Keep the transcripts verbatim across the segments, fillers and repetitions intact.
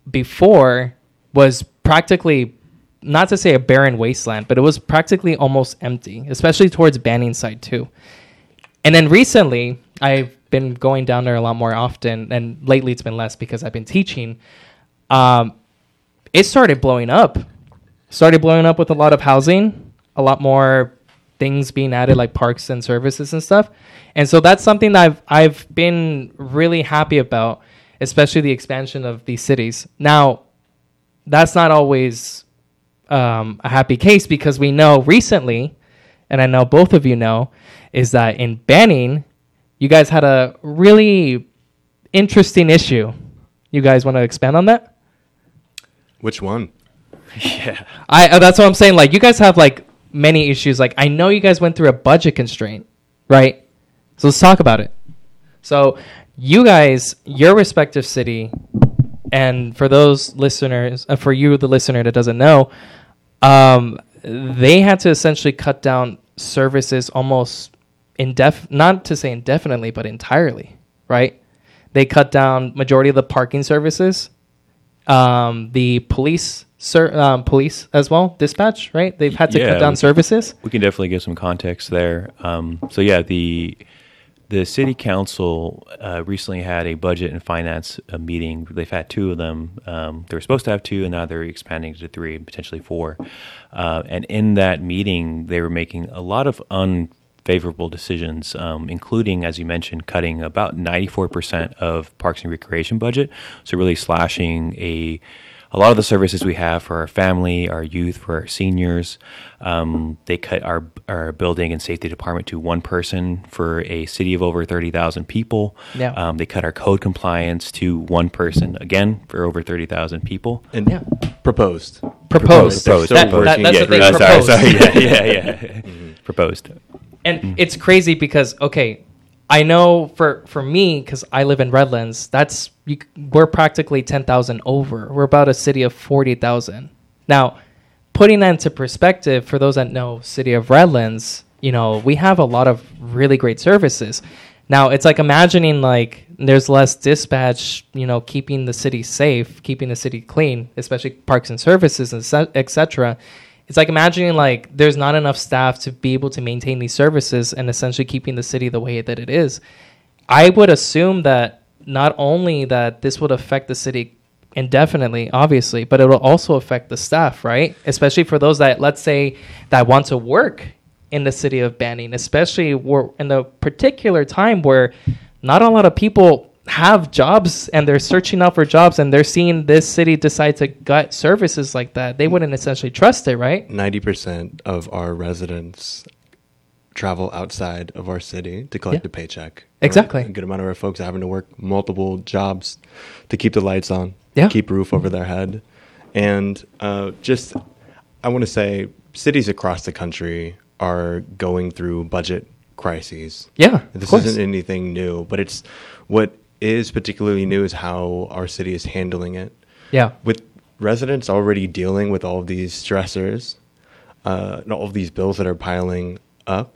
before was practically, not to say a barren wasteland, but it was practically almost empty, especially towards Banning side too. And then recently, I've been going down there a lot more often, and lately it's been less because I've been teaching. Um, it started blowing up. Started blowing up with a lot of housing, a lot more things being added like parks and services and stuff. And so that's something that I've I've been really happy about, especially the expansion of these cities. Now, that's not always um, a happy case because we know recently, and I know both of you know, is that in Banning, you guys had a really interesting issue. You guys want to expand on that? Which one? Yeah. I uh, that's what I'm saying. Like, you guys have like many issues. Like, I know you guys went through a budget constraint, right? So let's talk about it. So you guys, your respective city, and for those listeners, uh, for you, the listener that doesn't know, um, they had to essentially cut down services almost indef, not to say indefinitely, but entirely, right? They cut down majority of the parking services, um, the police, Sir, um, police as well, dispatch, right? They've had to Yeah, cut down we can- services. We can definitely give some context there. Um, so yeah, the the city council uh, recently had a budget and finance uh, meeting. They've had two of them. Um, they were supposed to have two, and now they're expanding to three and potentially four. Uh, and in that meeting, they were making a lot of unfavorable decisions, um, including, as you mentioned, cutting about ninety-four percent of Parks and Recreation budget. So really slashing a a lot of the services we have for our family, our youth, for our seniors. Um, they cut our our building and safety department to one person for a city of over thirty thousand people. Yeah. Um, they cut our code compliance to one person, again, for over thirty thousand people. And Yeah. proposed. Proposed. They're Proposed. still That- that- working. that's yeah, what they uh, sorry, proposed. sorry. Yeah, yeah, yeah. Proposed. And it's crazy because, okay, I know for, for me, because I live in Redlands, that's you, we're practically ten thousand over. We're about a city of forty thousand. Now, putting that into perspective, for those that know city of Redlands, you know, we have a lot of really great services. Now, it's like imagining like there's less dispatch, you know, keeping the city safe, keeping the city clean, especially parks and services, and et cetera. It's like imagining like there's not enough staff to be able to maintain these services and essentially keeping the city the way that it is. I would assume that not only that this would affect the city indefinitely, obviously, but it will also affect the staff, right? Especially for those that, let's say, that want to work in the city of Banning, especially where, in the particular time where not a lot of people have jobs and they're searching out for jobs and they're seeing this city decide to gut services like that. They wouldn't essentially trust it, right? ninety percent of our residents travel outside of our city to collect Yeah. a paycheck. Exactly. A good amount of our folks are having to work multiple jobs to keep the lights on, Yeah. keep a roof over their head. And uh, just, I want to say, cities across the country are going through budget crises. Yeah, of This course. isn't anything new, but it's what is particularly new is how our city is handling it. Yeah. With residents already dealing with all of these stressors, uh, and all of these bills that are piling up,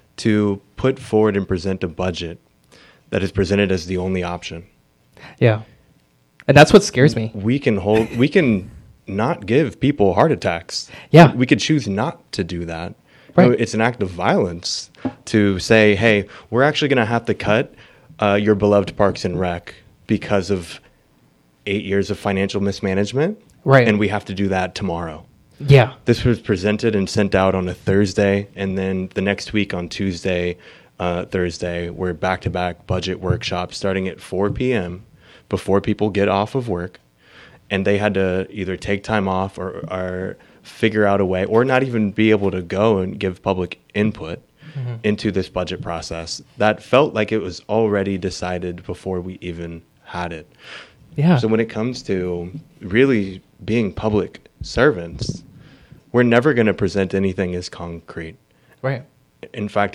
to put forward and present a budget that is presented as the only option. Yeah. And that's what scares me. We can hold, we can not give people heart attacks. Yeah. We could choose not to do that. Right. You know, it's an act of violence to say, hey, we're actually going to have to cut uh, your beloved Parks and Rec because of eight years of financial mismanagement. Right. And we have to do that tomorrow. Yeah. This was presented and sent out on a Thursday, and then the next week on Tuesday, uh, Thursday, we're back-to-back budget workshops starting at four p.m. before people get off of work, and they had to either take time off or, or figure out a way, or not even be able to go and give public input mm-hmm. into this budget process. That felt like it was already decided before we even had it. Yeah. So when it comes to really being public servants, we're never going to present anything as concrete. Right. In fact,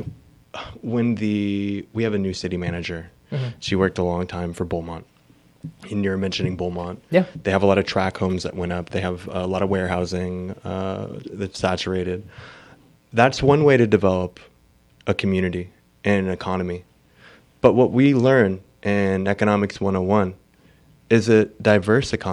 when the we have a new city manager, mm-hmm. she worked a long time for Beaumont. And you're mentioning Beaumont. Yeah. They have a lot of tract homes that went up. They have a lot of warehousing uh, that's saturated. That's one way to develop a community and an economy. But what we learn in Economics one oh one is a diverse economy.